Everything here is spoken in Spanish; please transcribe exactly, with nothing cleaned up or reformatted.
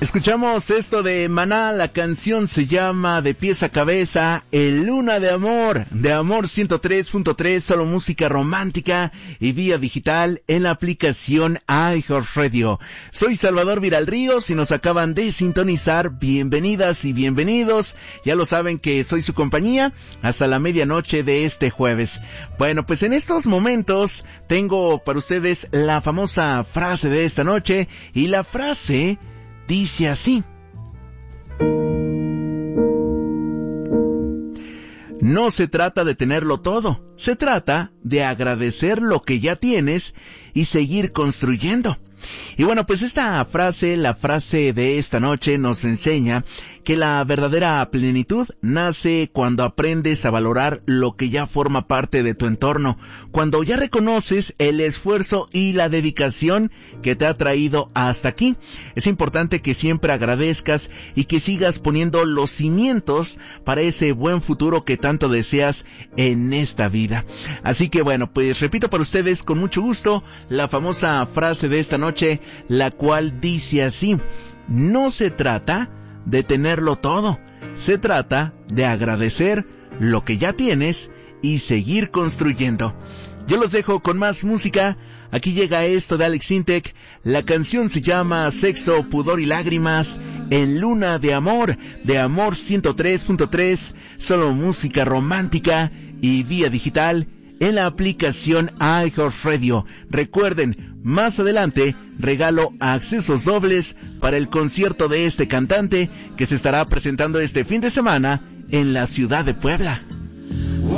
Escuchamos esto de Maná, la canción se llama De Pies a Cabeza, El Luna de Amor, de Amor ciento tres punto tres, solo música romántica y vía digital en la aplicación iHeartRadio. Soy Salvador Viralríos y nos acaban de sintonizar, bienvenidas y bienvenidos, ya lo saben que soy su compañía hasta la medianoche de este jueves. Bueno, pues en estos momentos tengo para ustedes la famosa frase de esta noche y la frase dice así: no se trata de tenerlo todo, se trata de agradecer lo que ya tienes y seguir construyendo. Y bueno, pues esta frase, la frase de esta noche nos enseña que la verdadera plenitud nace cuando aprendes a valorar lo que ya forma parte de tu entorno, cuando ya reconoces el esfuerzo y la dedicación que te ha traído hasta aquí. Es importante que siempre agradezcas y que sigas poniendo los cimientos para ese buen futuro que tanto deseas en esta vida. Así que bueno, pues repito para ustedes con mucho gusto la famosa frase de esta noche, la cual dice así: no se trata de tenerlo todo, se trata de agradecer lo que ya tienes y seguir construyendo. Yo los dejo con más música. Aquí llega esto de Alex Sintek. La canción se llama Sexo, Pudor y Lágrimas, en Luna de Amor, de Amor ciento tres punto tres, solo música romántica y vía digital en la aplicación iHeartRadio. Recuerden, más adelante regalo accesos dobles para el concierto de este cantante que se estará presentando este fin de semana en la ciudad de Puebla.